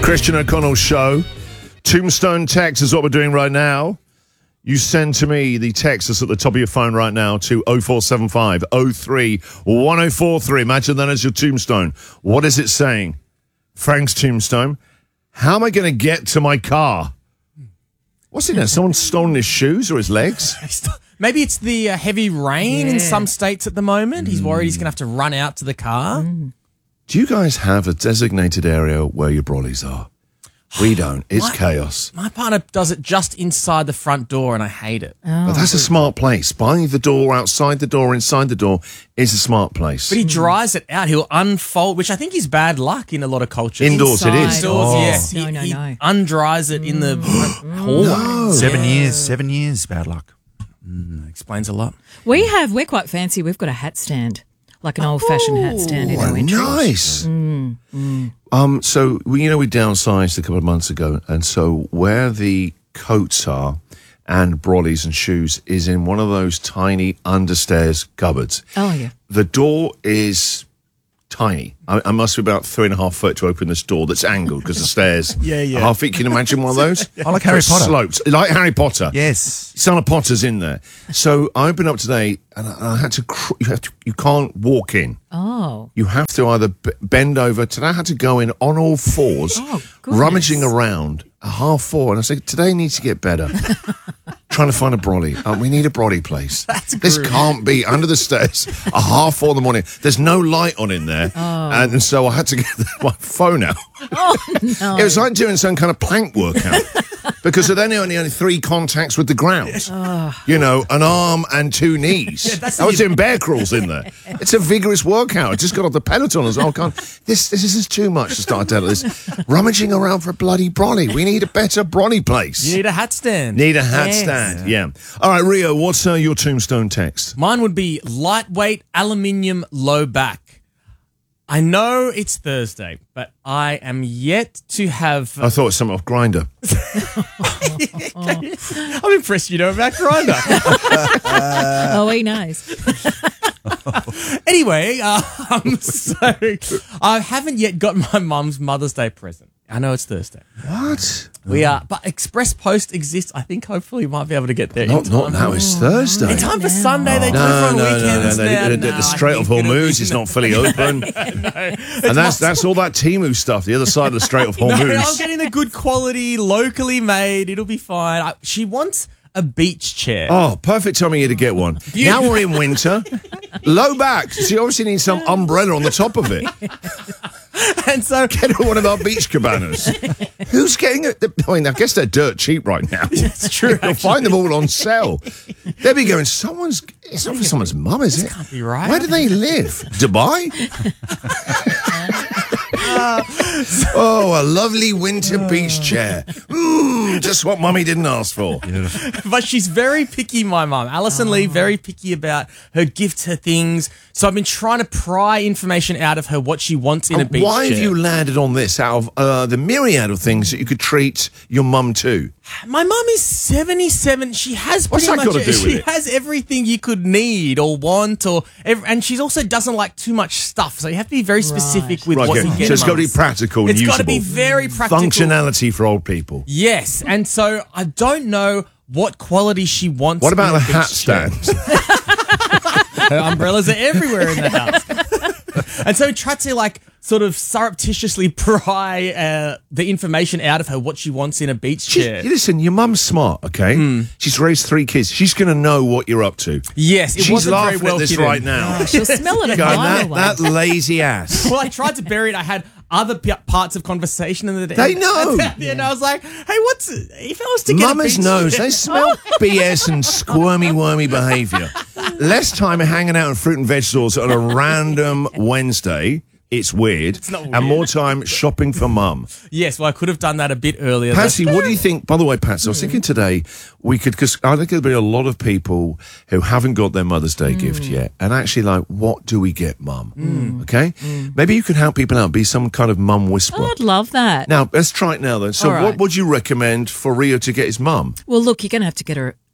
Christian O'Connell Show. Tombstone text is what we're doing right now. You send to me the text that's at the top of your phone right now to 0475 03 1043. Imagine that as your tombstone. What is it saying? Frank's tombstone. How am I going to get to my car? What's in there? Someone's stolen his shoes or his legs? Maybe it's the heavy rain in some states at the moment. He's worried he's going to have to run out to the car. Do you guys have a designated area where your brollies are? We don't. It's chaos. My partner does it just inside the front door, and I hate it. But that's a smart place. By the door, outside the door, inside the door is a smart place. But he dries it out. He'll unfold, which I think is bad luck in a lot of cultures. Indoors, it is. Indoors, Oh. yes. He undries it in the hallway. 7 years, bad luck. Explains a lot. We're quite fancy. We've got a hat stand, like an old-fashioned hat stand in our entry. Nice. So we downsized a couple of months ago, and so where the coats are and brollies and shoes is in one of those tiny understairs cupboards. Oh, yeah. The door is tiny. I must be about 3.5 foot to open this door that's angled because the stairs are half feet. Can you imagine one of those? I like Harry Potter. Sloped. Like Harry Potter. Yes. Son of Potter's in there. So I opened up today and I had to, you can't walk in. Oh. You have to either bend over. Today I had to go in on all fours, rummaging around at 4:30. And I said, today needs to get better. Trying to find a brolly. We need a brolly place. This can't be under the stairs at 4:30 in the morning. There's no light on in there. And so I had to get my phone out. Oh, no. It was like doing some kind of plank workout. Because there are only 3 contacts with the ground. An arm and 2 knees. I was doing bear crawls in there. It's a vigorous workout. I just got off the Peloton as well. This is too much to start telling this. Rummaging around for a bloody brolly. We need a better brolly place. You need a hat stand. Need a hat stand, yeah. All right, Rio, what's your tombstone text? Mine would be lightweight aluminium low back. I know it's Thursday, but I am yet to have... I thought it was something off Grindr. I'm impressed you know about Grindr. Oh, he knows. Anyway, so I haven't yet got my mum's Mother's Day present. I know it's Thursday. What? But Express Post exists. I think hopefully we might be able to get there. Not now, it's Thursday. In time for Sunday, they do it on weekends now. The Strait of Hormuz is not fully open. And that's all that Temu stuff, the other side of the Strait of Hormuz. No, I'm getting the good quality, locally made. It'll be fine. She wants a beach chair. Oh, perfect time of year to get one. Now we're in winter. Low back. So you obviously need some umbrella on the top of it. And so get her one of our beach cabanas. Who's getting it? I mean, I guess they're dirt cheap right now. It's true. You'll find them all on sale. They'll be going, it's not for someone's mum, is it? Can't be right. Where do they live? Dubai? A lovely winter beach chair. Just what mummy didn't ask for. But she's very picky, my mum. Alison Lee, very picky about her gifts, her things. So I've been trying to pry information out of her what she wants in a beach Why chair. have you landed on this out of the myriad of things that you could treat your mum to? My mum is 77. She has What's pretty that much got to do with she it? has everything you could need or want, and she also doesn't like too much stuff. So you have to be very specific with what you get. So it's got to be practical and usable. It's got to be very practical. Functionality for old people. Yes, and so I don't know what quality she wants. What about in a beach hat chair. stand? Her umbrellas are everywhere in the house. And so we tried to sort of surreptitiously pry the information out of her what she wants in a beach chair. Listen, your mum's smart, okay? She's raised 3 kids. She's going to know what you're up to. Yes, she's wasn't laughing very well at this hidden. right now. Oh, she'll smell it a Going, mile away. that lazy ass. Well, I tried to bury it. I had other parts of conversation in the day. They know. And I was like, hey, if I was to get Mama's a beach knows. chair- They smell BS and squirmy, wormy behaviour. Less time hanging out in fruit and vegetables on a random Wednesday. It's weird. It's not weird. And more time shopping for mum. Yes, well, I could have done that a bit earlier. Patsy, what do you think? By the way, Patsy, I was thinking today because I think there'll be a lot of people who haven't got their Mother's Day gift yet, and actually what do we get, mum? Okay, maybe you can help people out, be some kind of mum whisperer. Oh, I'd love that. Now let's try it now then. So, All right. what would you recommend for Rio to get his mum? Well, look, you're going to have to get her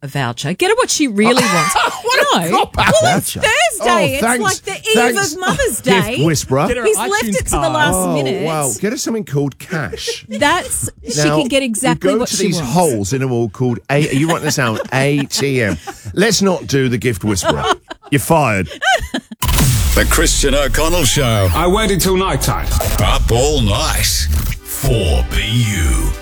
a voucher. Get her what she really wants. Well, it's voucher. Thursday. It's thanks. like the eve Thanks. of Mother's Day. Gift whisperer. Get her He's an left iTunes it to the card. last minute. Wow, get her something called cash. She Now, can get exactly you go what to she these wants. holes in a wall called are you writing this down? ATM. Let's not do the gift whisperer. You're fired. The Christian O'Connell Show. I waited till night time. Up all night. 4BU.